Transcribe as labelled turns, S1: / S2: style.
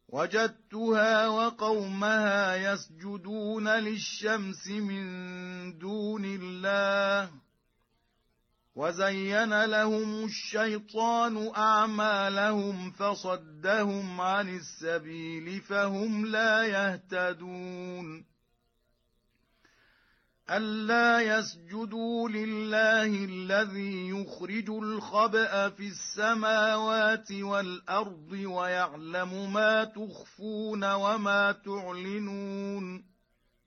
S1: وجدتها وقومها يسجدون للشمس من دون الله وزين لهم الشيطان أعمالهم فصدهم عن السبيل فهم لا يهتدون ألا يسجدوا لله الذي يخرج الخبأ في السماوات والأرض ويعلم ما تخفون وما تعلنون